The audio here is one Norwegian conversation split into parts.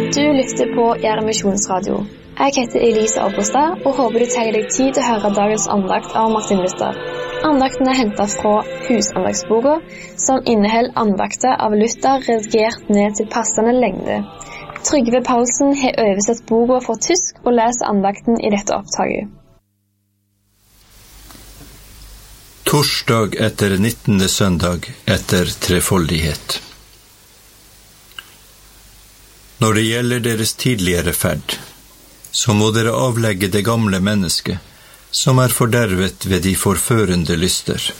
Du lytter på Gjerde Misjonsradio. Jeg heter Elise Abrostad og håper du tar deg tid til å høre dagens andakt av Martin Luther. Andakten er hentet fra Husandagsboka, som inneholder andakter av Luther redigert ned til passende lengde. Trygve Paulsen har oversett boka fra tysk og leser andakten i dette opptaket. Torsdag etter 19. søndag etter trefoldighet. Når det gjelder deres tidligere ferd, så må dere avlegge det gamle mennesket, som er fordervet ved de forførende lyster.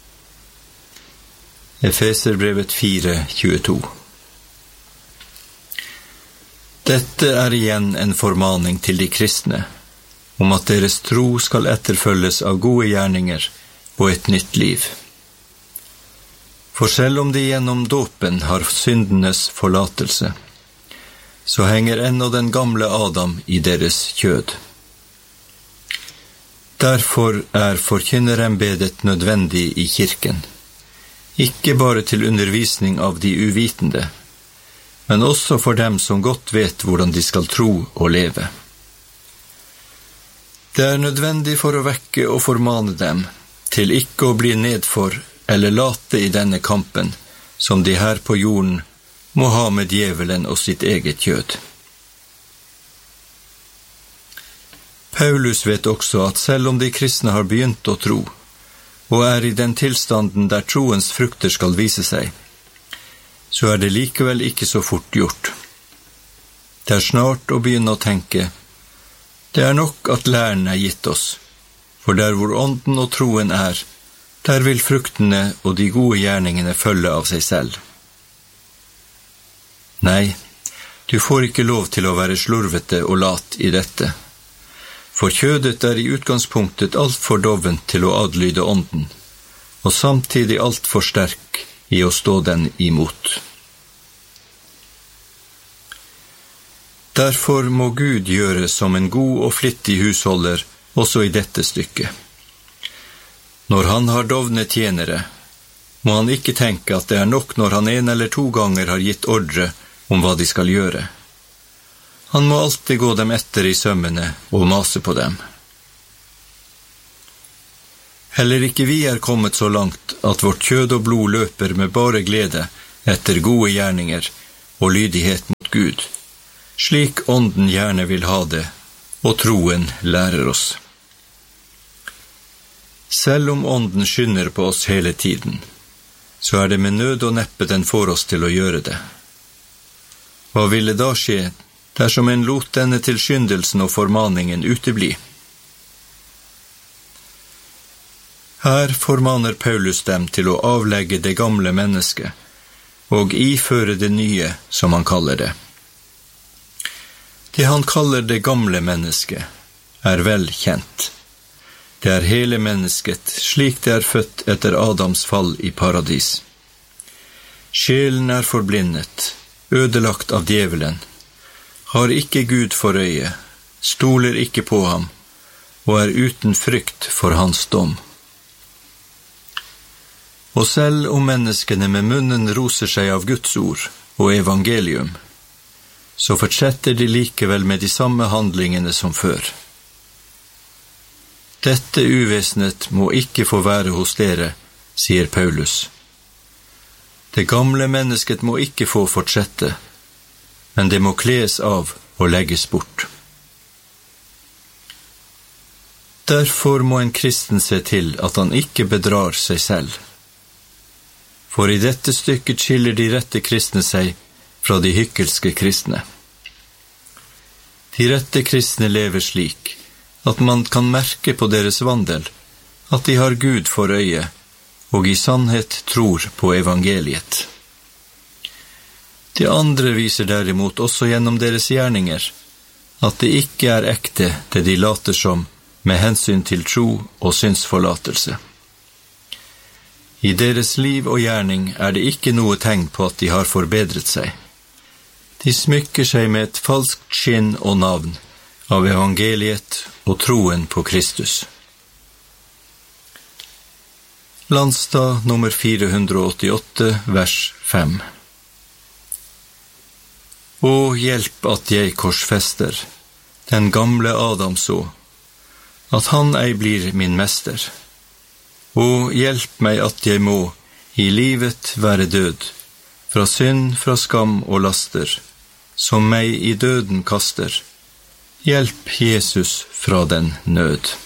Efeserbrevet 4:22. Dette er igjen en formaning til de kristne, om at deres tro skal etterfølges av gode gjerninger og et nytt liv. For selv om de gjennom dåpen har syndenes forlatelse, så henger ennå den gamle Adam i deres kjød. Derfor er forkynnerembedet nødvendig i kirken, ikke bare til undervisning av de uvitende, men også for dem som godt vet hvordan de skal tro og leve. Det er nødvendig for å vekke og formane dem, til ikke å bli nedfor eller late i denne kampen, som de her på jorden må ha med djevelen og sitt eget kjød. Paulus vet også at selv om de kristne har begynt å tro, og er i den tilstanden der troens frukter skal vise seg, så er det likevel ikke så fort gjort. Det er snart å begynne å tenke, det er nok at læren er gitt oss, for der hvor ånden og troen er, der vil fruktene og de gode gjerningene følge av seg selv. Nei, du får ikke lov til å være slurvete og lat i dette, for kjødet er i utgangspunktet alt for dovent til å adlyde ånden, og samtidig alt for sterk i å stå den imot. Derfor må Gud gjøre som en god og flittig husholder også i dette stykket. Når han har dovne tjenere, må han ikke tenke at det er nok når han 1 eller 2 ganger har gitt ordre om hva de skal gjøre. Han må alltid gå dem etter i sømmene og mase på dem. Heller ikke vi er kommet så langt at vårt kjød og blod løper med bare glede etter gode gjerninger og lydighet mot Gud, slik ånden gjerne vil ha det, og troen lærer oss. Selv om ånden skynder på oss hele tiden, så er det med nød og neppe den får oss til å gjøre det. Hva ville da skje dersom en lot denne tilskyndelsen og formaningen utebli? Her formaner Paulus dem til å avlegge det gamle mennesket og iføre det nye, som han kaller det. Det han kaller det gamle mennesket er vel kjent. Det er hele mennesket, slik det er født etter Adams fall i paradis. Sjelen er forblindet, ødelagt av djevelen, har ikke Gud for øye, stoler ikke på ham, og er uten frykt for hans dom. Og selv om menneskene med munnen roser seg av Guds ord og evangelium, så fortsetter de likevel med de samme handlingene som før. Dette uvesnet må ikke få være hos dere, sier Paulus. Det gamle mennesket må ikke få fortsette, men det må kles av og legges bort. Derfor må en kristen se til at han ikke bedrar seg selv. For i dette stykket skiller de rette kristne seg fra de hykkelske kristne. De rette kristne lever slik at man kan merke på deres vandel at de har Gud for øye og i sannhet tror på evangeliet. De andre viser derimot også gjennom deres gjerninger at det ikke er ekte det de later som med hensyn til tro og synsforlatelse. I deres liv og gjerning er det ikke noe tegn på at de har forbedret seg. De smykker seg med et falskt skinn og navn av evangeliet og troen på Kristus. Landstad nummer 488, vers 5. Å, hjelp at jeg korsfester den gamle Adam så, at han ei blir min mester. Å, hjelp meg at jeg må i livet være død, fra synd, fra skam og laster, som meg i døden kaster. Hjelp Jesus fra den nød.